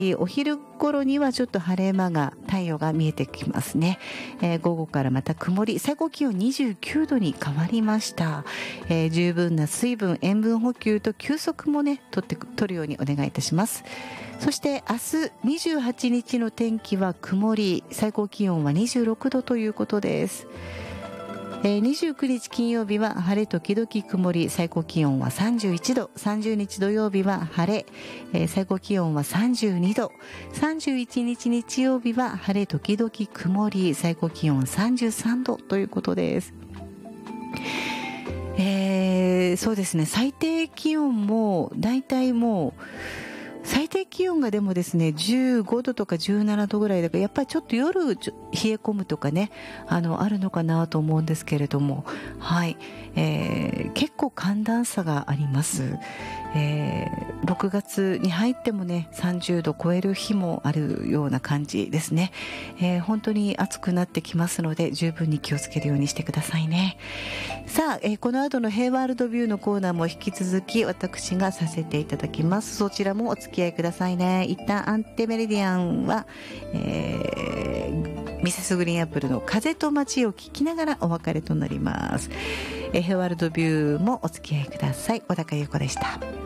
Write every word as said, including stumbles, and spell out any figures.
お昼頃にはちょっと晴れ間が太陽が見えてきますね、えー、午後からまた曇り、最高気温にじゅうきゅうどに変わりました、えー、十分な水分、塩分補給と休息もね取って取るようにお願いいたします。そして明日にじゅうはちにちの天気は曇り、最高気温はにじゅうろくどということです。えー、にじゅうくにち金曜日は晴れ時々曇り、最高気温はさんじゅういちど、さんじゅうにち土曜日は晴れ、えー、最高気温はさんじゅうにど、さんじゅういちにち日曜日は晴れ時々曇り、最高気温さんじゅうさんどということです。えー、そうですね、最低気温もだいたいもう最低気温がでもですねじゅうごどとかじゅうななどぐらいだから、やっぱりちょっと夜冷え込むとかね、あのあるのかなと思うんですけれども、はい、えー、結構寒暖差があります。えー、ろくがつに入ってもねさんじゅうど超える日もあるような感じですね、えー、本当に暑くなってきますので十分に気をつけるようにしてくださいね。さあ、えー、この後のヘイワールドビューのコーナーも引き続き私がさせていただきます。そちらもお付き合いくださいね。一旦アンテメリディアンは、えー、ミセスグリーンアップルの風と街を聞きながらお別れとなります。えー、ヘイワールドビューもお付き合いください。小高優子でした。